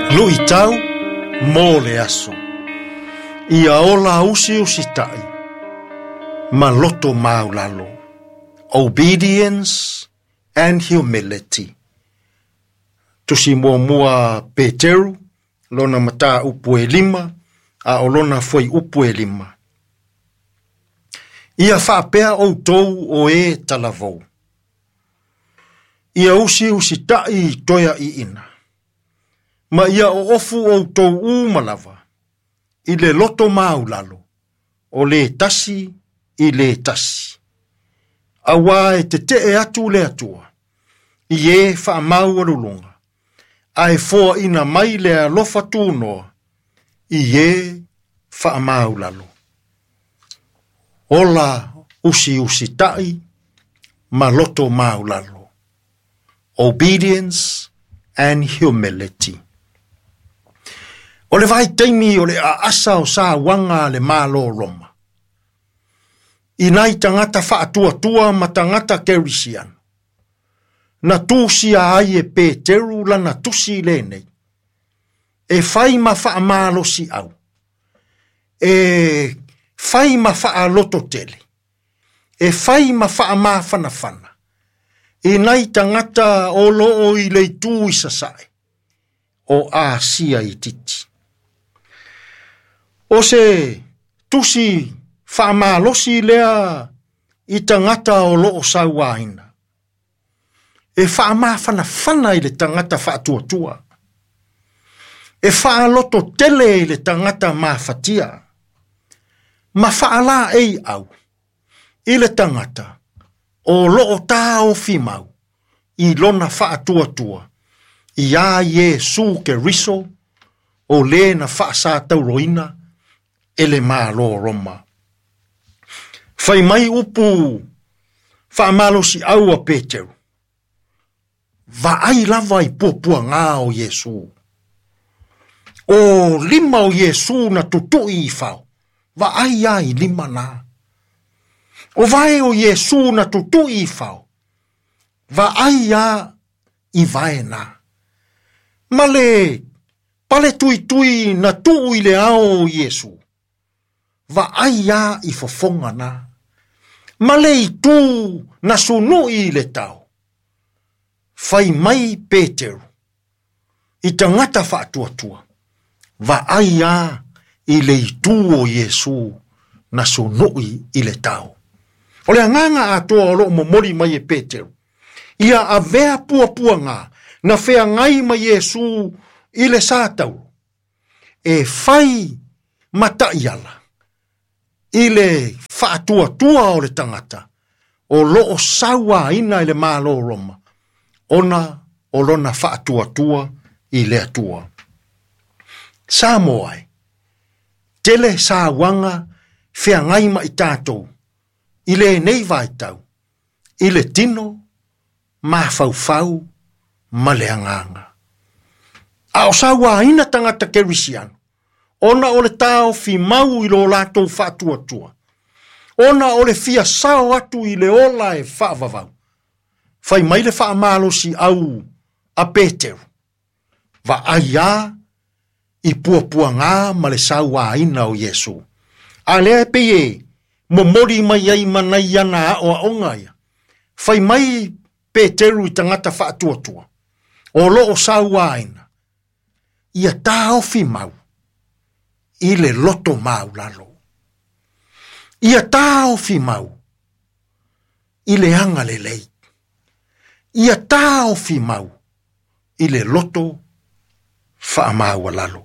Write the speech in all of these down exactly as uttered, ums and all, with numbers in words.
Lui tau, mō le aso. Ia ola usi usi tai. Ma loto maulalo. Obedience and humility. Tusi mua mua Peteru, lona mata upu e lima, a olona foi upu e lima. Ia whaapea o tou o e talavou. Ia usi usi tai toia i ina. Ma ia o ofu o tou u malava. I le loto maulalo. O le tasi i le tasi. Awa e te te e atu le atua. I e wha mau arulunga. Ai fōa ina mai le alofa tūnoa. I e wha maulalo. Ola usi usi tai. Ma loto maulalo. Obedience and humility. O le vai teimi o le a asa o sa wanga le malo Roma. I nai tangata wha atua tua ma tangata kerisian. Na tusi a ai e Peteru la na tusi le nei. E fai ma wha malo si au. E fai ma wha loto tele. E fai ma wha ma fana fana. I nai tangata o loo i le tū i sasai. O a sia i titi. O se tusi whaamalosi lea i tangata o loo sauaina. E whaamawhana whana i le tangata whaatuatua. E whaaloto tele i le tangata mawhatia. Ma whaala ei au. I le tangata o loo tā o whimau. I lona whaatuatua. I a Yesu ke riso o le na whaasa tauroina. Ele malo Roma. Fai mai upu wha malo si au a Peteru. Va ai lava i pupua ngā o Yesu. O lima o Yesu na tutui i whao. Va ai ai lima nā. O vai o Yesu na tutui i whao. Va ai a i vai nā. Male pale tui tui na tuu i le ao o Yesu. Va aia i fofonga na. Ma le i tū na sunu i le tau. Fai mai Peteru. I tangata whaatuatua. Va aia i le i tū o Yesu na sunu i le tau. O le anganga atoa o lo momori mai e Peteru. Ia a vea pua pua ngā. Na whea ngai mai Yesu i le sātau. E fai mata iala. I le whaatua tua o le tangata, o loo sawa ina i le malo Roma, ona o lona whaatua tua i le atua. Sā moai, tele sā wanga whea ngaima i tātou, i le nei vaitau, i le tino, ma faufau, ma le anganga. A o sawa ina tangata kerisiano, ona o le tau fi mau i lo lato whaatua tua. Ona o le fia sao atu i le ola e whaavavau. Fai mai le whaamalo si au a Peteru. Va aia i pua pua ngā ma le sau a ina o Yesu. A lea e peye, momori mai ai manai ana a o a ongaia. Fai mai Peteru i tangata whaatua tua. O lo o sau a ina. Ia tā o fi mau. I le loto mau lalo. Ia tā o fi mau. I le anga le lei. Ia tā o fi mau. I le loto wha mau lalo.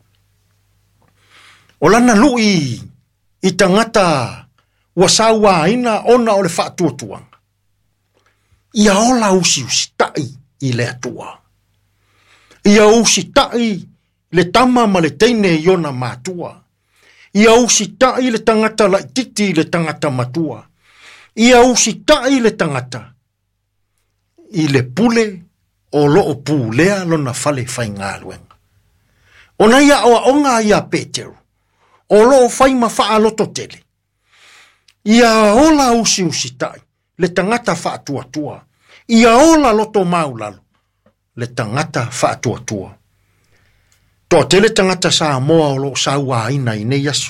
O lana lui i tangata wasawa ina ona o le wha tuatuanga. Ia ola usi usi tai i le atua. Ia usi tai le tama ma le teine iona matua. Ia usi tai le tangata la titi le tangata matua. Ia usi tai le tangata. I le pule o loo pulea lona fale fai ngā luenga. Ona ia oa onga ia Peteru. O loo fai ma faa loto tele. Ia ola usi usi tai le tangata faa tua tua. Ia ola loto maulalo le tangata faa tua tua. Toa tele tangata sa moa o lo sa wa ina i ne yasu.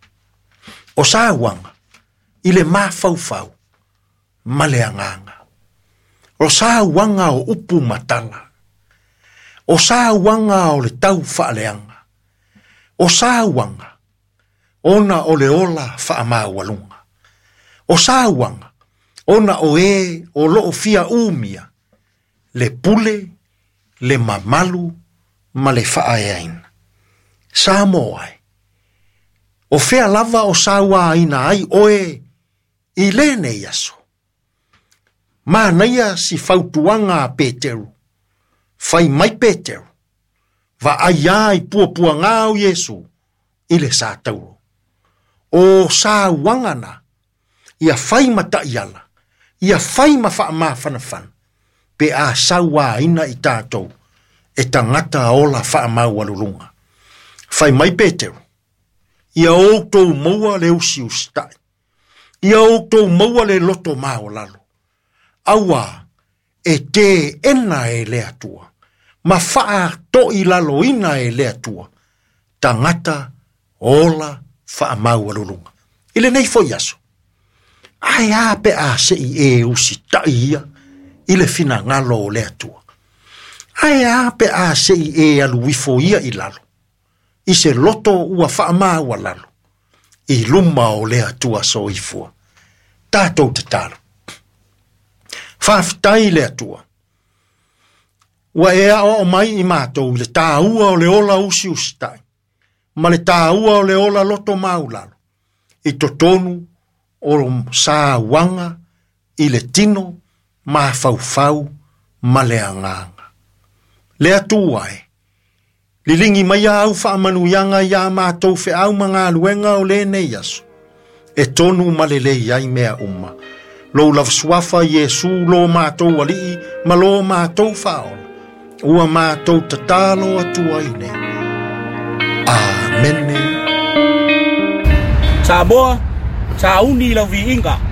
O sa wanga, ile ma fau fau, male anganga. O sa wanga o upu matala. O sa wanga o le tau faaleanga. O sa wanga, ona o le ola faamawalunga. O sa wanga, ona o e o loo fia umia, le pule, le mamalu, ma le faaeaina. Sa moai. O fea lava o sa wa ina ai oe i lene yaso. Ma naia si fautuanga a Peteru. Fai mai Peteru. Va ai ai pua pua ngau Yesu. Ile sa tauro. O sa wangana. Ia fai mata iala. Ia fai mafa ma fanafan. Pe a sa wa ina i tātou. E tangata ola fa ma walulunga. Fai mai Peteru. Ia outou maua le usi ustai. Ia outou maua le loto mao lalo. Awa e te ena e lea tua. Ma faa to i lalo ina e lea tua. Tangata ola faa mau alulunga. Ile nei fo yaso. Ai a pe a se i e usi taia. Ile fina ngalo o lea tua. Ai a pe a se i e aluifo ia i lalo. I se loto ua faa maa lalo. I luma o lea tua so i fua. Tātou te taro. Whaafitai lea tua. Wa ea o mai i mātou le tā ua o le ola usi ustai. Ma le tā ua o le ola loto maulalo. I to tonu o sa wanga i le tino ma fau fau ma le anganga. Lea tua e. Lilingi mai au wha manuianga ia mātou fe au mga luenga o le nei aso. E tonu malele iai mea umma. Lo lavswafa Yesu lo mātou alii ma lo mātou whaola. Ua mātou tatalo atua ine. Amene. Sa boa, sa uni lau vi inga.